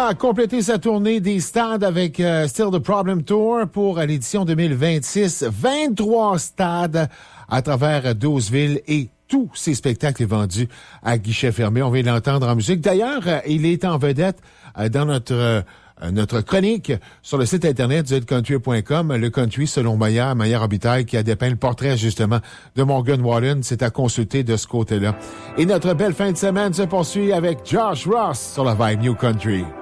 a complété sa tournée des stades avec Still the Problem Tour pour l'édition 2026. 23 stades à travers 12 villes et tous ces spectacles vendus à guichet fermé. On vient de l'entendre en musique. D'ailleurs, il est en vedette dans notre chronique sur le site internet zcountry.com. Le country selon Maillard Robitaille, qui a dépeint le portrait justement de Morgan Wallen. C'est à consulter de ce côté-là. Et notre belle fin de semaine se poursuit avec Josh Ross sur la Vibe New Country.